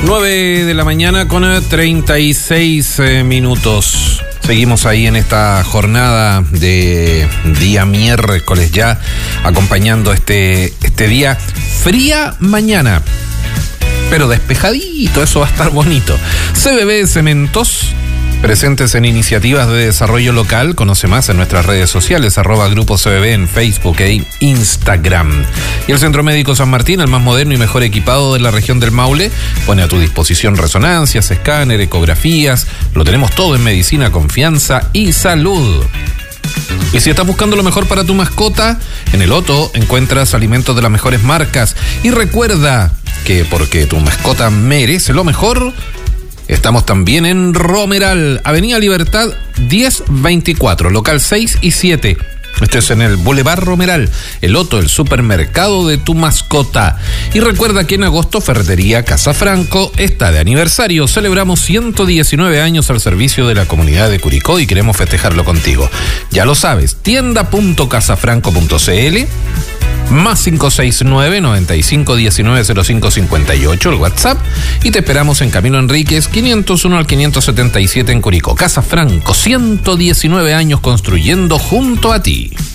9 de la mañana con 36 minutos. Seguimos ahí en esta jornada de día miércoles ya, acompañando este día fría mañana, pero despejadito, eso va a estar bonito. CBB Cementos, presentes en iniciativas de desarrollo local. Conoce más en nuestras redes sociales, @Grupo CBB en Facebook e Instagram. Y el Centro Médico San Martín, el más moderno y mejor equipado de la región del Maule, pone a tu disposición resonancias, escáner, ecografías. Lo tenemos todo en medicina, confianza y salud. Y si estás buscando lo mejor para tu mascota, en el Otto encuentras alimentos de las mejores marcas. Y recuerda que porque tu mascota merece lo mejor, estamos también en Romeral, Avenida Libertad 1024, local 6 y 7. Esto es en el Boulevard Romeral, el Otto, el supermercado de tu mascota. Y recuerda que en agosto Ferretería Casa Franco está de aniversario. Celebramos 119 años al servicio de la comunidad de Curicó y queremos festejarlo contigo. Ya lo sabes, tienda.casafranco.cl, más 569-9519-0558, el WhatsApp, y te esperamos en Camino Enríquez 501 al 577 en Curicó. Casa Franco, 119 años construyendo junto a ti.